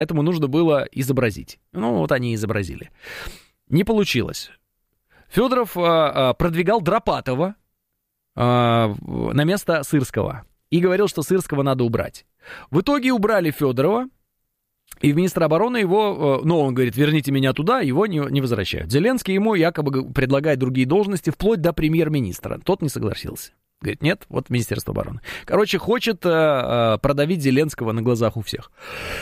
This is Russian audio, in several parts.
этому нужно было изобразить. Ну, вот они и изобразили. Не получилось. Федоров продвигал Дропатова на место Сырского и говорил, что Сырского надо убрать. В итоге убрали Федорова, и в министра обороны его, он говорит, верните меня туда, его не возвращают. Зеленский ему якобы предлагает другие должности, вплоть до премьер-министра. Тот не согласился. Говорит, нет, вот Министерство обороны. Короче, хочет продавить Зеленского на глазах у всех.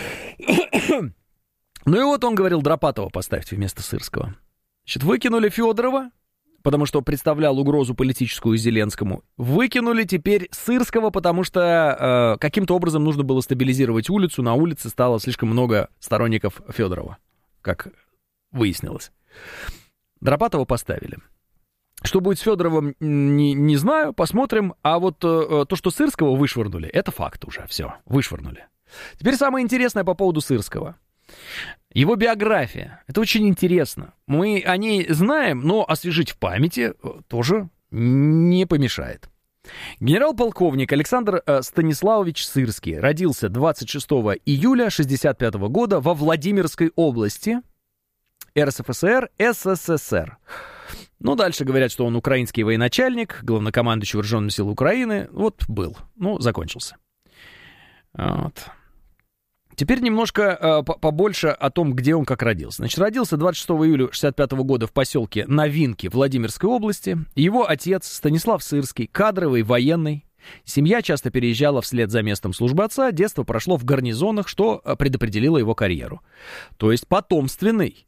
Ну и вот он говорил, Дропатова поставьте вместо Сырского. Значит, выкинули Федорова, потому что представлял угрозу политическую Зеленскому. Выкинули теперь Сырского, потому что каким-то образом нужно было стабилизировать улицу. На улице стало слишком много сторонников Федорова, как выяснилось. Дропатова поставили. Что будет с Федоровым, не знаю, посмотрим. А вот то, что Сырского вышвырнули, это факт уже, все, вышвырнули. Теперь самое интересное по поводу Сырского. Его биография. Это очень интересно. Мы о ней знаем, но освежить в памяти тоже не помешает. Генерал-полковник Александр Станиславович Сырский родился 26 июля 1965 года во Владимирской области, РСФСР, СССР. Ну, дальше говорят, что он украинский военачальник, главнокомандующий Вооруженных сил Украины. Вот был. Ну, закончился. Вот. Теперь немножко побольше о том, где он как родился. Значит, родился 26 июля 1965 года в поселке Новинки Владимирской области. Его отец Станислав Сырский, кадровый военный. Семья часто переезжала вслед за местом службы отца. Детство прошло в гарнизонах, что предопределило его карьеру. То есть потомственный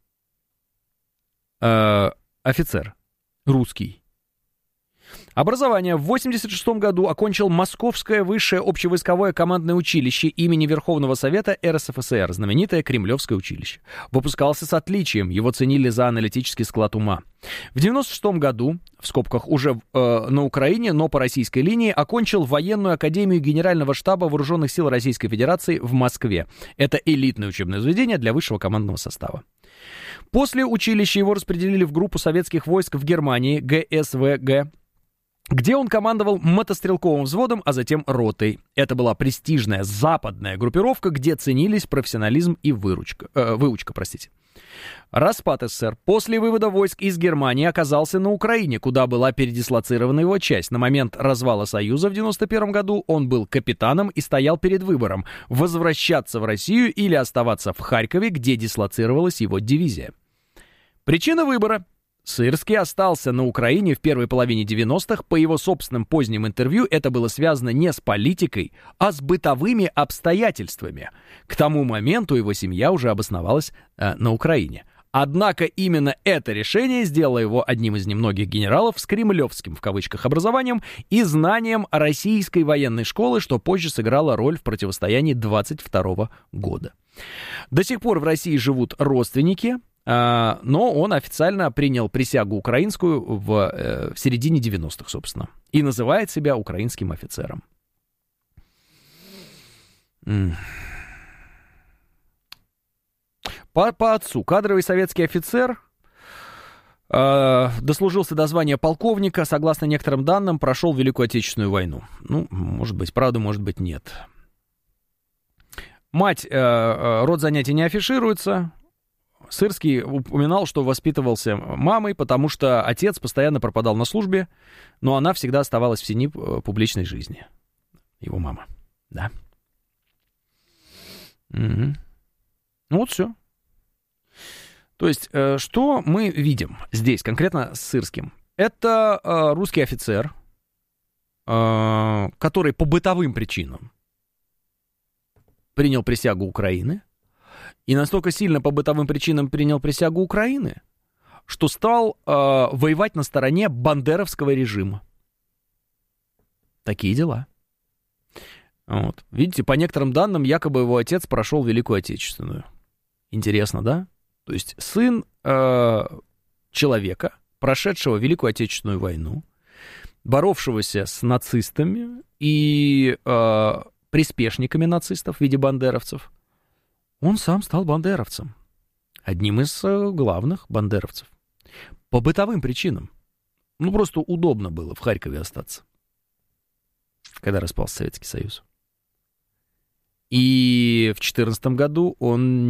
офицер, русский. Образование. В 1986 году окончил Московское высшее общевойсковое командное училище имени Верховного Совета РСФСР, знаменитое Кремлевское училище. Выпускался с отличием, его ценили за аналитический склад ума. В 1996 году, в скобках уже на Украине, но по российской линии, окончил военную академию Генерального штаба Вооруженных сил Российской Федерации в Москве. Это элитное учебное заведение для высшего командного состава. После училища его распределили в группу советских войск в Германии, ГСВГ, где он командовал мотострелковым взводом, а затем ротой. Это была престижная западная группировка, где ценились профессионализм и выучка. Распад СССР. После вывода войск из Германии оказался на Украине, куда была передислоцирована его часть. На момент развала Союза в 1991 году он был капитаном и стоял перед выбором: возвращаться в Россию или оставаться в Харькове, где дислоцировалась его дивизия. Причина выбора. Сырский остался на Украине в первой половине 90-х. По его собственным поздним интервью это было связано не с политикой, а с бытовыми обстоятельствами. К тому моменту его семья уже обосновалась на Украине. Однако именно это решение сделало его одним из немногих генералов с кремлевским, в кавычках, образованием и знанием российской военной школы, что позже сыграло роль в противостоянии 22 года. До сих пор в России живут родственники, но он официально принял присягу украинскую в середине 90-х, собственно, и называет себя украинским офицером. По отцу кадровый советский офицер, дослужился до звания полковника, согласно некоторым данным, прошел Великую Отечественную войну. Ну, может быть, правда, может быть, нет. Мать, род занятий не афишируется. Сырский упоминал, что воспитывался мамой, потому что отец постоянно пропадал на службе, но она всегда оставалась в тени публичной жизни. Его мама, да. Угу. Ну вот все. То есть, что мы видим здесь, конкретно с Сырским? Это русский офицер, который по бытовым причинам принял присягу Украины, и настолько сильно по бытовым причинам принял присягу Украины, что стал воевать на стороне бандеровского режима. Такие дела. Вот. Видите, по некоторым данным, якобы его отец прошел Великую Отечественную. Интересно, да? То есть сын человека, прошедшего Великую Отечественную войну, боровшегося с нацистами и приспешниками нацистов в виде бандеровцев, он сам стал бандеровцем. Одним из главных бандеровцев. По бытовым причинам. Ну, просто удобно было в Харькове остаться, когда распался Советский Союз. И в 2014 году он